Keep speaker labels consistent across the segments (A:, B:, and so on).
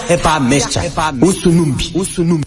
A: Herbal mixture. Usunumbi.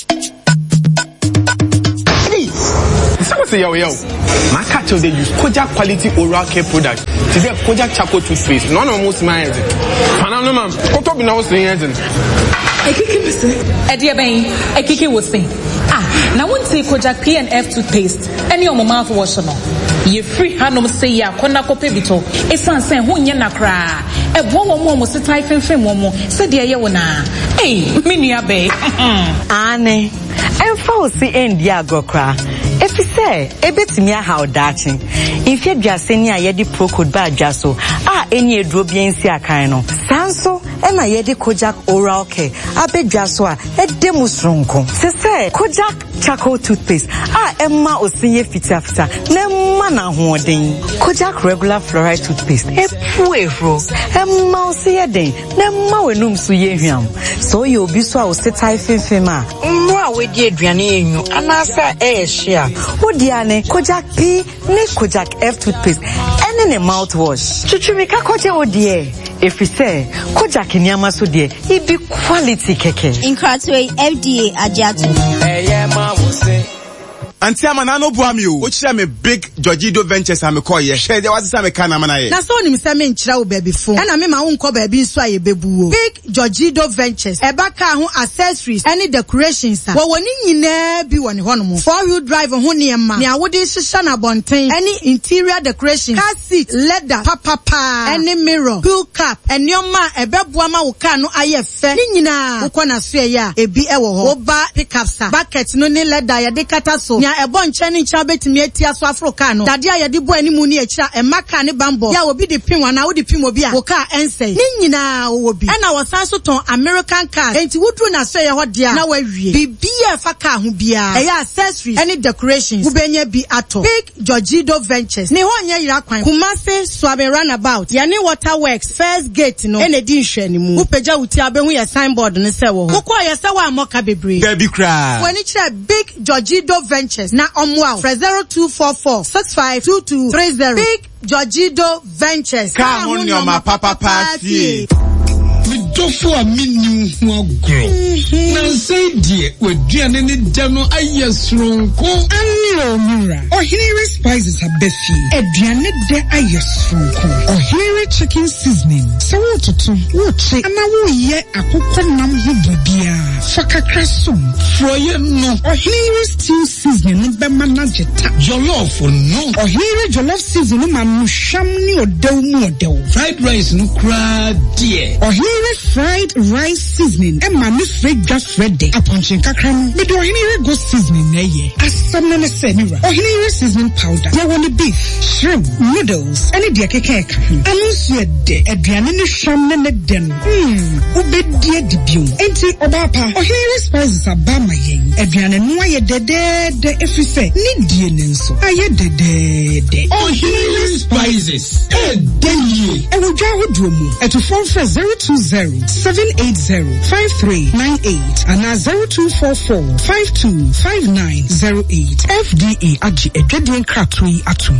B: Say yo, my cat they use Kojak quality oral care product. Today Kojak charcoal toothpaste. None of most my engine. Panano ma'am, what up in our engine?
C: Ekiki missing. Edia Bain, Ekiki was saying. Now won't say Kojak PNF toothpaste. Any of my mouth wash no. Ye free hanum say ya kona ko pebito. Esan sen hu nya nakra. E wo mo se tai fenfen mo. Se de ye wona. Hey, me nua be.
D: Ane. Emfa o si endi agokra. Efi say ebetimi aha odachi. Ifie dwase ni ayede procode ba dwaso. Eni eduro biensi akan no. Sanso ena yede Kojak oral care. Abedwaso edemu sronko. Se say Kojak charcoal toothpaste. Emma osinye fita. Nemma na hoden. Kojak regular fluoride toothpaste. Epuefro. Emma osiye den. Nemma wenum so yehwam. So ye obi so a osetai fenfema. Mwa we die aduane enyu. Anasa share. Odiane Kojak P ne Kojak F toothpaste. Ene ne mouthwash. Chuchumika koje odie. If we say Kojak nyama so die, it be quality keke.
E: Inkratwe FDA Ajatu.
F: Anti amanano buami o. Ochira me big Georgido Ventures am call ye. Share there was am kana mana ye.
G: Na so nim se me nkyira wo baby phone. Na me ma wo nko baby nso aye bebu o. Big Georgido Ventures. Eba ka ho accessories, any decorations a. Wo woni nyina bi woni hono. 4-wheel drive ho niema. Ne awode hihya na bonten. Any interior decoration, car seat, leather, papa, any mirror, pool cap, enioma ebeboa ma wo car no aye fe. Ni nyina wo kona so ye a ebi ewo ho. Wo ba pickups a. Bucket no ne leather ya de kata so. Ebon cheni ncha betimi atia so Africa no dade a yede bo animu ni akira emaka ne bambo ya obi de pin wana wo de pin obi a wo ka ensei ni nyina wo bi na wo san so ton American cars enti wudru na so ye ho de a na wawie bibia fa ka ho bia e ya accessories any decorations wo benya bi ato Big Georgido Ventures ne ho nya yira kwan Kumasi Swabe Runabout ya ne Waterworks First Gate no ene di nhwe ni mu wo pagya wuti abehu ya signboard ne se wo ho ko ya se wa amoka bebre
F: baby cry
G: wani kire Big Georgido Ventures na omwa 0244 652230 Big Georgido Ventures
F: ka ho ni o ma papa party
H: Dofo a minu ho agro na say die waduane ne da no ayesronko ani omura Ohinere spices abefi aduane de ayesronko Ohinere chicken seasoning so wototo woche ana wo ye akokɔ nam ho bibia fakakra som froye no Ohinere stew seasoning no be manageta jollof no Ohinere jollof seasoning ma no hwam ni odew mu odew fried rice no kra die Ohinere fried rice seasoning and my fresh ready upon chinkakram me do Ohinere go seasoning na ye asam na se mira Ohinere seasoning powder ya want beef shrimp noodles any de keke anu so de aduane ne hwam na ne den ubedie dibio enti obapa Ohinere spices abama yen aduane no aye de efise ni die ne nso aye de Ohinere spices deye e wo dwa hodro mu eto phone 020 780-5398 and 0244-525908 FDA Aji Edwedian Kratui Atum.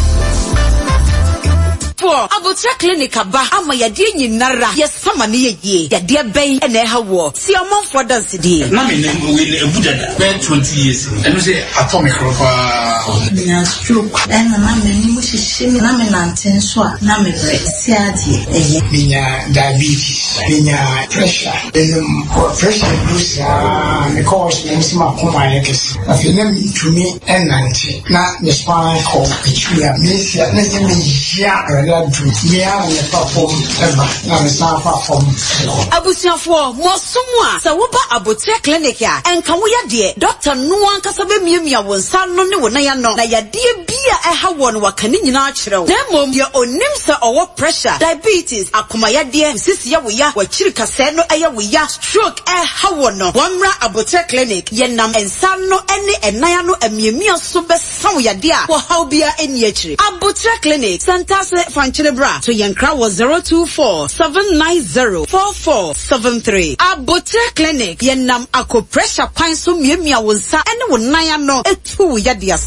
D: Abutra clinic aba ama yade nyinara yesama ne yeye yade ben ene hawo si amon for dance die
H: na me we ebudada be 20 years eno say atomic rofa
I: na stroke na me ni mo hihye na me nanten so a na me bre si ade eye
J: minya diabetes minya pressure boost me cause me si makoma yekesi afina mi tumi enante na me spine call ichia me si na se me ya
D: Abusiafo mosumwa sa woba Abutra clinic ya enka wo yade doctor no ankasa be miamia wonsa no ne wona ya no na yade bia eha won wakane nyina akyerew na mom ye onim sa owo pressure diabetes akoma yade sisi ya wo ya wakiri kase no eya wo ya stroke eha won no wamra Abutra clinic ye nam ensa no ene enaya no amiamia so be sawo yade a wo haw bia eni akire Abutra clinic Santa Fanchelebra to Yankra was 024-790-4473. Abutra clinic yenam ako pressure kwan so miemia wonsa ene wonaya no etu yadia